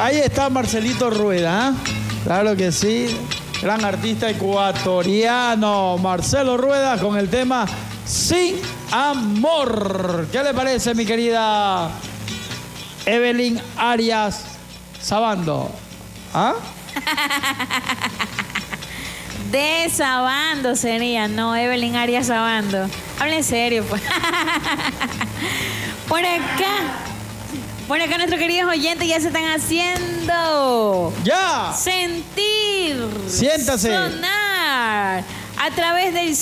Ahí está Marcelito Rueda, ¿eh? Claro que sí. Gran artista ecuatoriano, Marcelo Rueda, con el tema Sin Amor. ¿Qué le parece, mi querida Evelyn Arias Sabando? ¿Ah? De Sabando sería, no Evelyn Arias Sabando. Habla en serio, pues. Por acá nuestros queridos oyentes ya se están haciendo. ¡Ya! Sentir. Siéntase. Sonar. A través del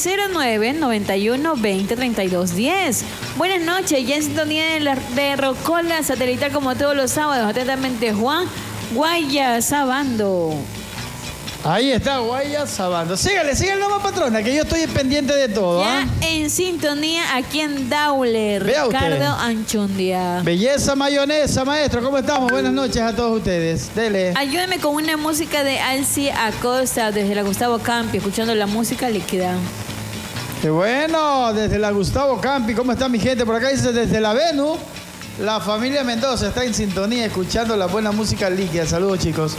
09-91-20-32-10. Buenas noches, ya en sintonía de Rocola Satelital como todos los sábados. Atentamente, Juan Guaya Sabando. Ahí está Guaya Sabando. Sígale nomás, patrona, que yo estoy pendiente de todo. Ya en sintonía aquí en Daule, Vea Ricardo usted. Anchundia. Belleza mayonesa, maestro, ¿cómo estamos? Buenas noches a todos ustedes. Dele. Ayúdame con una música de Alci Acosta desde la Gustavo Campi, escuchando la música líquida. Qué bueno, desde la Gustavo Campi, ¿cómo está mi gente? Por acá dice desde la Venus, la familia Mendoza está en sintonía escuchando la buena música líquida. Saludos, chicos.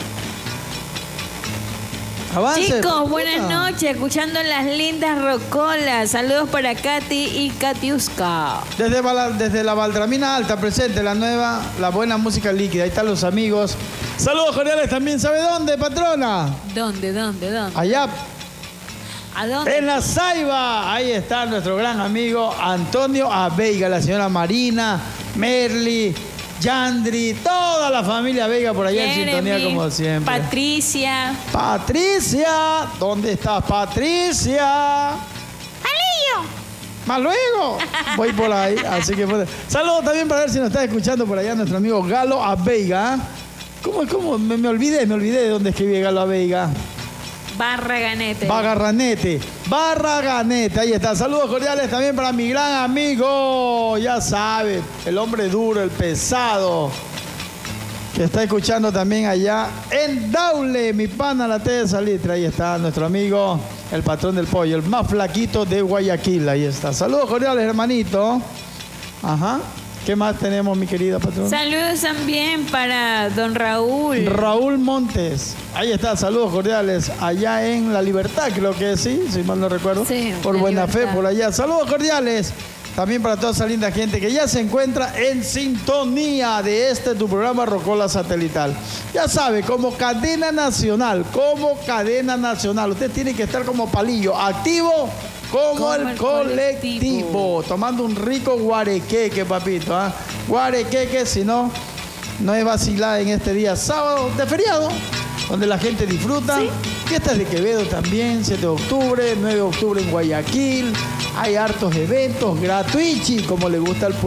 Avance, Chicos, buenas puta. noches, escuchando las lindas rocolas. Saludos para Katy y Katiuska. Desde la Valdramina Alta, presente la buena música líquida. Ahí están los amigos. Saludos cordiales también, ¿sabe dónde, patrona? ¿Dónde? Allá ¿A dónde? en la Saiba. Ahí está nuestro gran amigo Antonio Aveiga, la señora Marina, Merly, Yandri, toda la familia Veiga por allá en sintonía como siempre. Patricia. Patricia, ¿dónde estás, Patricia? ¡Alillo! Más luego voy por ahí, así que saludos también para ver si nos está escuchando por allá nuestro amigo Galo Aveiga. ¿Cómo? Me olvidé de dónde escribí Galo Aveiga. Barraganete. Barraganete, ahí está. Saludos cordiales también para mi gran amigo, ya sabe, el hombre duro, el pesado, que está escuchando también allá en Daule, mi pana la T de Salitre. Ahí está nuestro amigo, el patrón del pollo, el más flaquito de Guayaquil. Ahí está. Saludos cordiales, hermanito. Ajá. ¿Qué más tenemos, mi querida patrón? Saludos también para don Raúl. Raúl Montes. Ahí está, saludos cordiales. Allá en La Libertad, creo que sí, si mal no recuerdo. Sí, por La Buena Libertad. Fe, por allá. Saludos cordiales. También para toda esa linda gente que ya se encuentra en sintonía de tu programa Rocola Satelital. Ya sabe, como cadena nacional. Usted tiene que estar como palillo, activo como el colectivo. Tomando un rico guarequeque, papito. Guarequeque, si no es vacilada en este día sábado de feriado, donde la gente disfruta. Sí. Fiestas de Quevedo también, 7 de octubre, 9 de octubre en Guayaquil. Hay hartos eventos gratuitos, como le gusta al pueblo.